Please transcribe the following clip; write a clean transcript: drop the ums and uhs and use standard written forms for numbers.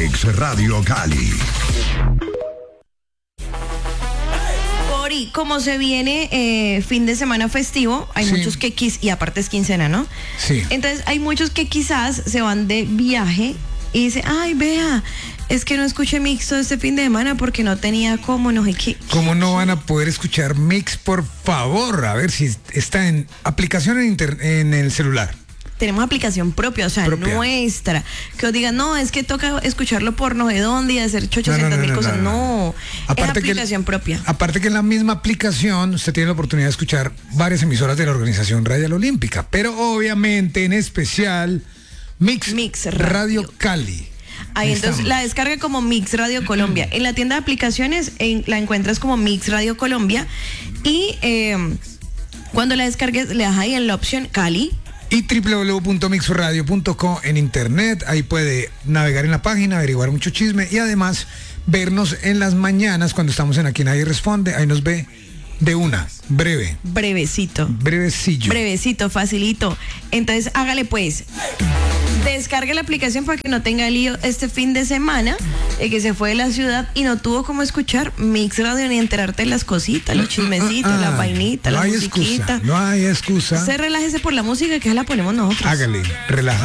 Mix Radio Cali. Y como se viene fin de semana festivo, hay muchos que y aparte es quincena, ¿no? Sí. Entonces hay muchos que quizás se van de viaje y dicen, ay, vea, es que no escuché Mix todo este fin de semana porque no tenía cómo, no sé qué. ¿Cómo no van a poder escuchar Mix, por favor? A ver si está en aplicación en el celular. Tenemos aplicación propia, o sea, nuestra. Que os digan, no, es que toca escucharlo por no sé dónde y hacer 800,000 cosas. No, aparte es aplicación propia. Aparte que en la misma aplicación usted tiene la oportunidad de escuchar varias emisoras de la Organización Radial Olímpica, pero obviamente en especial Mix Radio Cali. Ahí entonces la descarga como Mix Radio Colombia. En la tienda de aplicaciones la encuentras como Mix Radio Colombia y cuando la descargues le das ahí en la opción Cali. Y www.mixradio.co en internet, ahí puede navegar en la página, averiguar mucho chisme y además vernos en las mañanas cuando estamos en Aquí Nadie Responde, ahí nos ve de una, brevecito, facilito. Entonces hágale pues, descargue la aplicación para que no tenga lío este fin de semana, que se fue de la ciudad y no tuvo como escuchar Mix Radio ni enterarte de las cositas, los chismecitos, las vainitas, la musiquita. No hay excusa. Usted relájese por la música que la ponemos nosotros. Hágale, relajado.